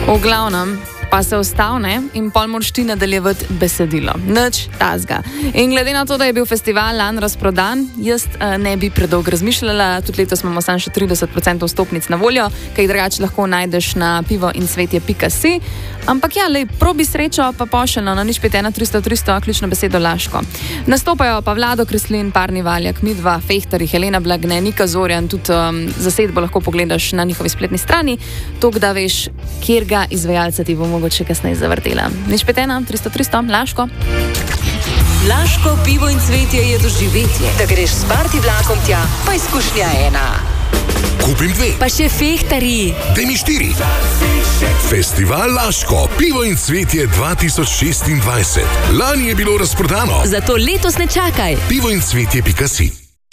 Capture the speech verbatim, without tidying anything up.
V glavnem pa se ustavne in pol moraš ti nadaljevati besedilo. Nič tazga. In glede na to, da je bil festival lani razprodan, jaz uh, ne bi predolgo razmišljala. Tudi letos imamo samo še trideset procentov vstopnic na voljo, ki jih drugače lahko najdeš na pivoincvetje pika si. Ampak ja, lej, probi srečo, pa pošeljno na nič pet ena tristo tristo, ključno besedo Laško. Nastopajo pa Vlado Kreslin, Parni Valjak, Midva, Fehtari, Helena Blagne, Nika Zorjan, tudi um, zasedbo lahko pogledaš na njihovi spletni strani, tok da veš, kjer ga izvajalca ti bo mogoče kasneje zavrtela. nič pet ena tristo tristo, Laško. Laško pivo in cvetje je doživetje. Da greš s party vlakom tja, pa izkušnja ena. Kupim dve. Pa še Fehtari. Daj mi štiri. Festival Laško, pivo in cvetje dva tisoč šestindvajset. Lani je bilo razprodano. Zato letos ne čakaj. pivoincvetje pika si